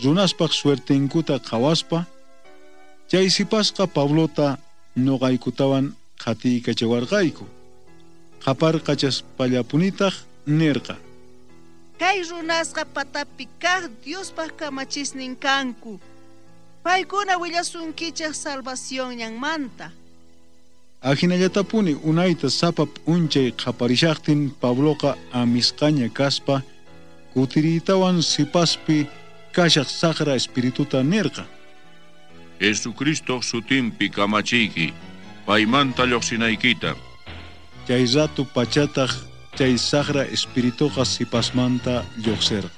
runaspaq suertinkuta qhawaspa, chay sipasqa Pablota noqaykutawan qhatiykachawarqayku. Qaparqachaspallapunitaq nirqa: Kay runasqa patapi kaq Diospaq kamachisnin kanku. Paykuna willasunkichaq salvación ñanmanta. Ajinallatapuni unayta sapap unchay qaparishaqtin Pabloqa amisqaña kaspa kutiriytawan sipaspi kashaq saqra espirituta nirqa: Jesucristo sutinpi kamachiyki, paymanta lluqsinaykita. Chay ratu pachataq chay saqra espirituqa sipasmanta lluqsirqa.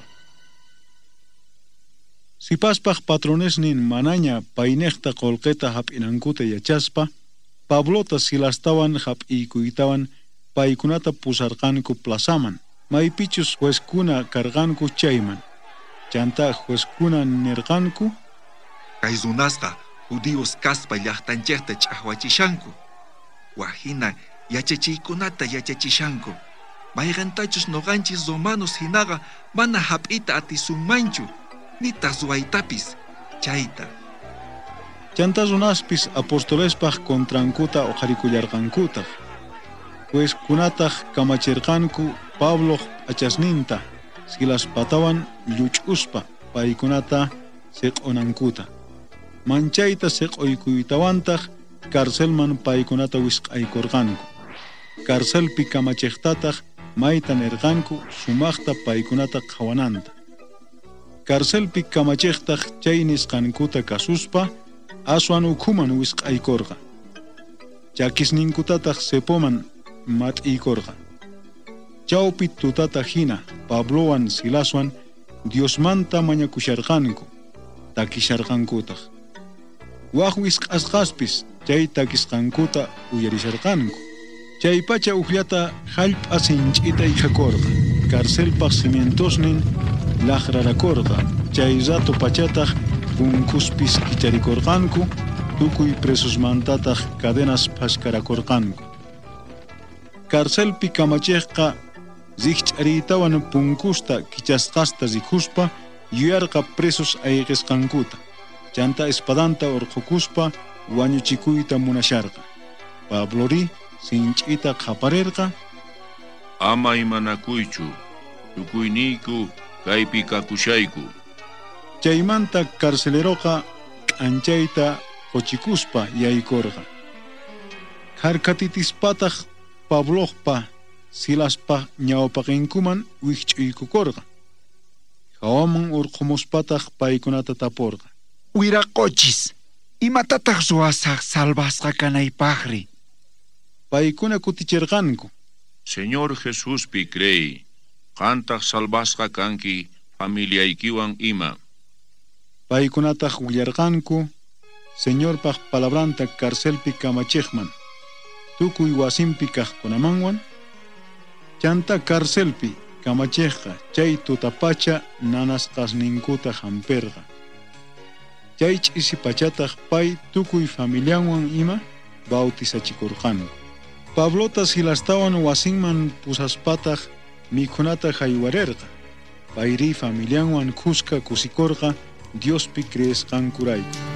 Sipaspaq patronesnin manaña payniqta qolqeta hap'inankuta yachaspa, Pablota Silastawan hap'iykuytawan paykunata pusarqanku plazaman. Maypichus juezkuna karqanku chayman. Chanta juezkuna nirqanku: Kay runasqa judíos kaspa llaqtanchikta ch'aqwachishanku. Wahina yachachiykunata yachachishanku. Mayqantachus noqanchis romanos hinaqa mana hap'ita atisunmanchu, nita ruwaytapis chayta. Chanta runaspis apostolespaq contrankuta uqarikullarqankutaq. Juezkunataq kamachirqanku Pablo achasninta Silaspatawan lluch'uspa paykunata siq'unankuta. Manchayta siq'uykuytawantaq karcelman paykunata wisq'aykurqanku. Karcelpi kamachiqtataq mayta nirqanku sumaqta paykunata qhawananta. Karcelpi kamachiqtaq chay nisqankuta kasuspa aswan ukhuman wisq'aykurqa. Chakisninkutataq sepoman mat'iykurqa. Chawpi tutata hina Pablowan Silaswan Diosmanta mañakusharqanku, takisharqankutaq. Waq wisq'asqaspis chay takisqankuta uyarisharqanku. Chay pacha uqllata hallp'a sinch'ita ikhakurqa. Karcelpaq cimientosnin laqrarakurqa. Chay ratu pachataq punkuspis kicharikurqanku, tukuy presusmantataq cadenas phashkarakurqanku. Karcelpi kamachiqqa riqch'ariytawan punkusta kichasqasta rikhuspa yuyarqa presos ayqisqankuta. Chanta espadanta urqukuspa wañuchikuyta munasharqa. Pablori sinch'ita qaparirqa: Ama imanakuychu, tukuyniyku kaypi kakushayku. Chaymanta carceleroqa k'anchayta qochikuspa yaykurqa. Harkatitispataq Pabloqpa Silaspa ñawpaqinkuman wiqch'uykukurqa. Hawaman urqumuspataq paykunata tapurqa: Wiraquchis, imatataq ruwasaq salvasqa kanaypaqri? Paykuna kutichirqanku: Señor Jesuspi crey, qantaq salvasqa kanki familiaykiwan ima. Paykunataq willarqanku Señorpaq palabranta karcelpi kamachiqman, tukuy wasinpi kaqkunamanwan. Chanta karcelpi kamachiqqa chay tutapacha nanasqasninkuta hampirqa. Chay ch'isi pachataq pay tukuy familianwan ima bautisachikurqanku. Pablota Silastawan wasinman pusaspataq mikhunata haywarirqa. Payri familianwan kuska kusikurqa Diospi creesqankurayku.